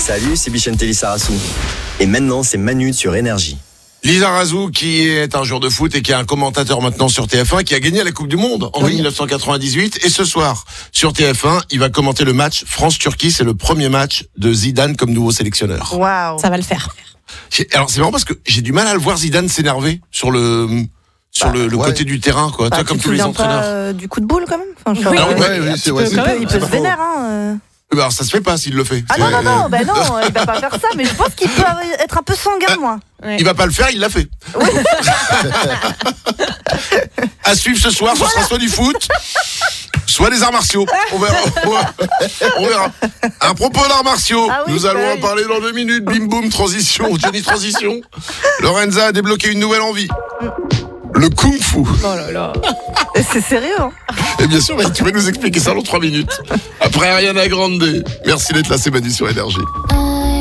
Salut, c'est Bichente Lissarassou. Et maintenant, c'est Manu sur Énergie. Lizarazu qui est un joueur de foot et qui est un commentateur maintenant sur TF1 qui a gagné la Coupe du Monde en 1998 et ce soir sur TF1 il va commenter le match France-Turquie. C'est le premier match de Zidane comme nouveau sélectionneur. Waouh, Ça va le faire. Alors c'est marrant parce que j'ai du mal à le voir Zidane s'énerver sur le côté du terrain quoi. Toi, comme tous les entraîneurs. Pas, du coup de boule quand même. Enfin, Oui. il peut se vénérer. Hein. Alors ça se fait pas s'il le fait. Ah non, non, il va pas faire ça, mais je pense qu'il peut être un peu sanguin, moi. Ouais. Il va pas le faire, il l'a fait. Oui. À suivre ce soir, ce sera soit du foot, soit des arts martiaux. On verra. À propos d'arts martiaux, nous allons en parler dans 2 minutes. Bim boum, transition, Johnny transition. Lorenza a débloqué une nouvelle envie. Le Kung Fu. Oh là là. C'est sérieux, hein. Et bien sûr, tu vas nous expliquer ça dans 3 minutes. Après Ariana Grande. Merci d'être là, c'est Manu sur Énergie.